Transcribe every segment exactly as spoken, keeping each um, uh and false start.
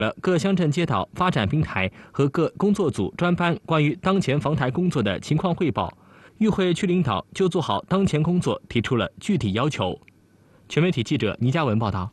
了各乡镇街道发展平台和各工作组专班关于当前防台工作的情况汇报。与会区领导就做好当前工作提出了具体要求。全媒体记者倪嘉文报道。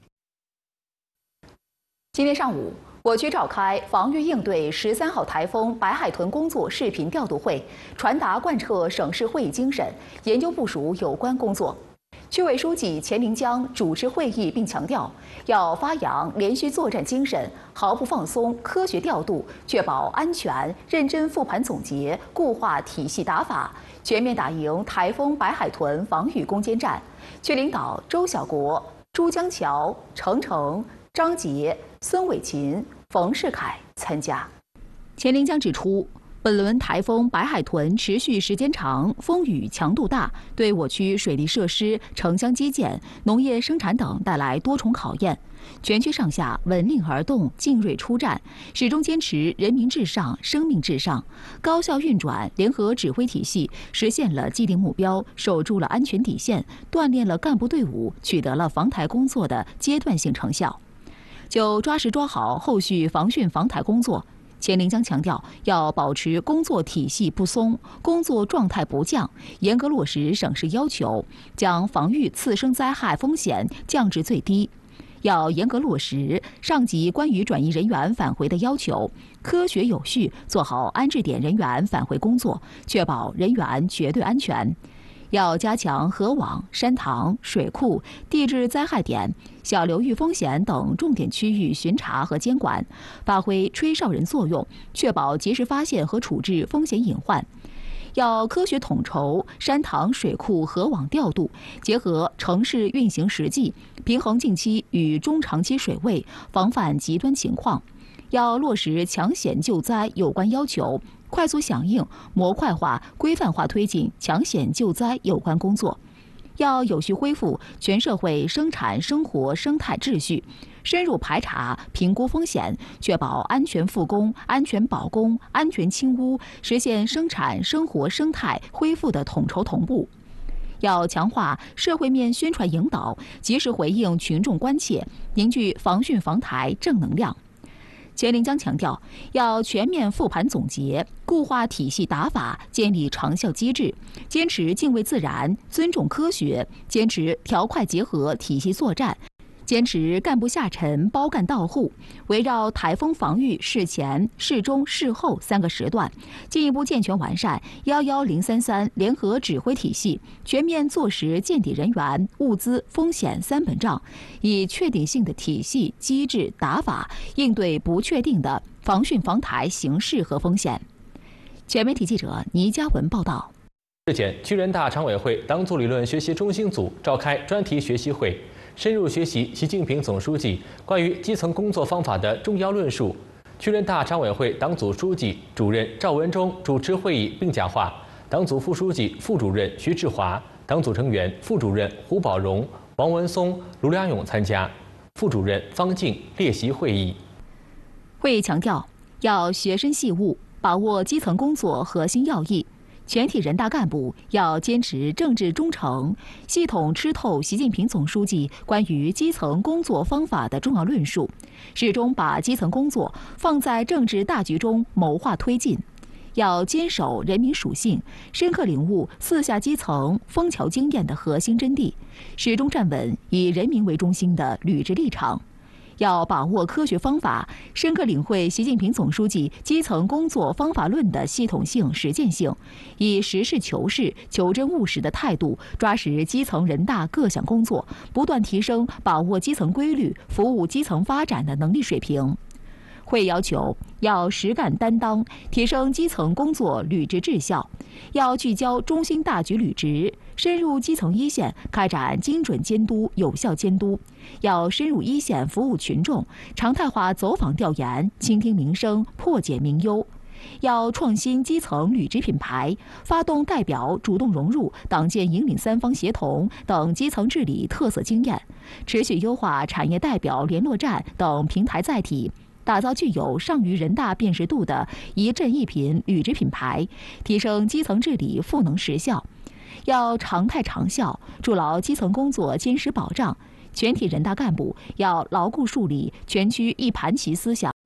今天上午，我区召开防御应对十三号台风白海豚工作视频调度会，传达贯彻省市会议精神，研究部署有关工作。区委书记钱林江主持会议，并强调要发扬连续作战精神，毫不放松，科学调度，确保安全，认真复盘总结，固化体系打法，全面打赢台风白海豚防御攻坚战。区领导周小国、朱江桥、程程、张杰、孙伟琴、冯世凯参加。钱林江指出，本轮台风白海豚持续时间长，风雨强度大，对我区水利设施、城乡基建、农业生产等带来多重考验。全区上下闻令而动，精锐出战，始终坚持人民至上、生命至上，高效运转联合指挥体系，实现了既定目标，守住了安全底线，锻炼了干部队伍，取得了防台工作的阶段性成效。就抓实抓好后续防汛防台工作，钱林江强调，要保持工作体系不松，工作状态不降，严格落实省市要求，将防御次生灾害风险降至最低。要严格落实上级关于转移人员返回的要求，科学有序做好安置点人员返回工作，确保人员绝对安全。要加强河网、山塘、水库、地质灾害点、小流域风险等重点区域巡查和监管，发挥吹哨人作用，确保及时发现和处置风险隐患。要科学统筹山塘、水库、河网调度，结合城市运行实际，平衡近期与中长期水位，防范极端情况。要落实抢险救灾有关要求，快速响应，模块化、规范化推进抢险救灾有关工作。要有序恢复全社会生产生活生态秩序，深入排查评估风险，确保安全复工、安全保工、安全清污，实现生产生活生态恢复的统筹同步。要强化社会面宣传引导，及时回应群众关切，凝聚防汛防台正能量。钱林江强调，要全面复盘总结，固化体系打法，建立长效机制，坚持敬畏自然、尊重科学，坚持条块结合体系作战，坚持干部下沉包干到户，围绕台风防御事前、事中、事后三个时段，进一步健全完善幺幺零三三联合指挥体系，全面坐实见底人员、物资、风险三本账，以确定性的体系、机制、打法应对不确定的防汛防台形势和风险。全媒体记者倪嘉文报道。 日前，区人大常委会党组理论学习中心组召开专题学习会，深入学习习近平总书记关于基层工作方法的重要论述。区人大常委会党组书记、主任赵文忠主持会议并讲话，党组副书记、副主任徐志华，党组成员副主任胡宝荣、王文松、卢良勇参加，副主任方静列席会议。 会议强调，要学深细悟，把握基层工作核心要义。全体人大干部要坚持政治忠诚，系统吃透习近平总书记关于基层工作方法的重要论述，始终把基层工作放在政治大局中谋划推进。要坚守人民属性，深刻领悟四下基层枫桥经验的核心真谛，始终站稳以人民为中心的履职立场。要把握科学方法，深刻领会习近平总书记基层工作方法论的系统性、实践性，以实事求是、求真务实的态度，抓实基层人大各项工作，不断提升把握基层规律、服务基层发展的能力水平。会要求要实干担当，提升基层工作履职质效，要聚焦中心大局履职，深入基层一线开展精准监督、有效监督，要深入一线服务群众，常态化走访调研，倾听民生，破解民忧。要创新基层履职品牌，发动代表主动融入党建引领三方协同等基层治理特色经验，持续优化产业代表联络站等平台载体，打造具有上虞人大辨识度的一镇一品履职品牌，提升基层治理赋能实效。要常态长效，筑牢基层工作坚实保障。全体人大干部要牢固树立全区一盘棋思想。